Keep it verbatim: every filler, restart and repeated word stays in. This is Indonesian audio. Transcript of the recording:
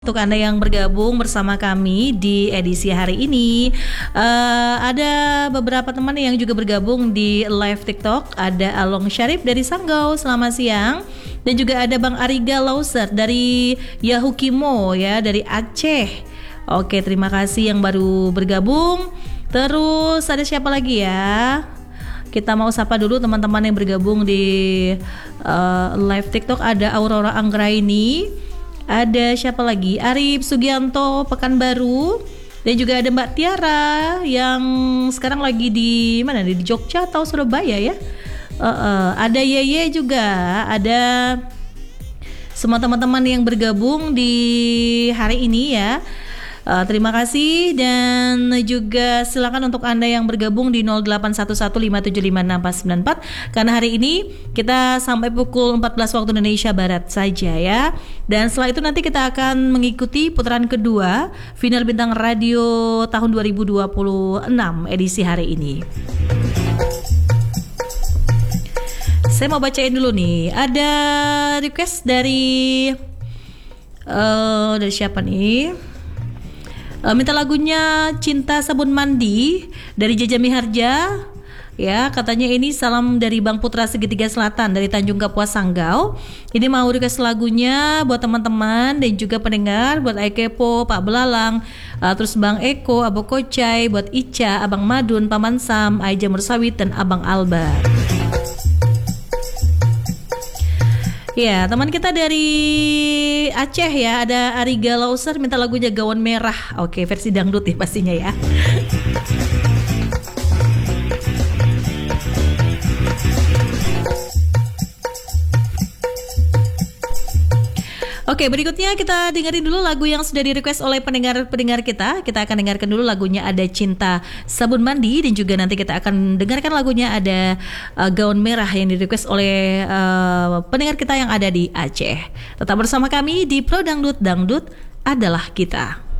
Untuk Anda yang bergabung bersama kami di edisi hari ini, uh, ada beberapa teman yang juga bergabung di live TikTok. Ada Along Syarif dari Sanggau, selamat siang. Dan juga ada Bang Ariga Lauser dari Yahukimo ya, dari Aceh. Oke, terima kasih yang baru bergabung. Terus ada siapa lagi ya? Kita mau sapa dulu teman-teman yang bergabung di uh, live TikTok. Ada Aurora Anggraini. Ada siapa lagi? Arif Sugianto Pekanbaru. Dan juga ada Mbak Tiara yang sekarang lagi di mana nih? Di Jogja atau Surabaya ya? Uh, uh, ada Yeye juga. Ada semua teman-teman yang bergabung di hari ini ya. Uh, terima kasih dan juga silakan untuk Anda yang bergabung di nol delapan satu satu lima tujuh lima enam empat sembilan empat karena hari ini kita sampai pukul empat belas waktu Indonesia Barat saja ya. Dan setelah itu nanti kita akan mengikuti putaran kedua Final Bintang Radio tahun dua ribu dua puluh enam edisi hari ini. Saya mau bacain dulu nih. Ada request dari uh, dari siapa nih? Uh, minta lagunya Cinta Sabun Mandi dari Jaja Miharja. Ya, katanya ini salam dari Bang Putra Segitiga Selatan dari Tanjung Kapuas Sanggau. Ini mau request lagunya buat teman-teman dan juga pendengar, buat Aikepo, Pak Belalang, uh, terus Bang Eko, Abo Kocai, buat Ica, Abang Madun, Paman Sam, Aija Mursawit dan Abang Alba. Ya, teman kita dari Aceh ya, ada Ariga Lauser minta lagunya Gaun Merah. Oke, versi dangdut ya pastinya ya. Oke, berikutnya kita dengerin dulu lagu yang sudah di-request oleh pendengar-pendengar kita. Kita akan dengarkan dulu lagunya ada Cinta Sabun Mandi dan juga nanti kita akan dengarkan lagunya ada uh, Gaun Merah yang di-request oleh uh, pendengar kita yang ada di Aceh. Tetap bersama kami di Pro Dangdut, Dangdut adalah kita.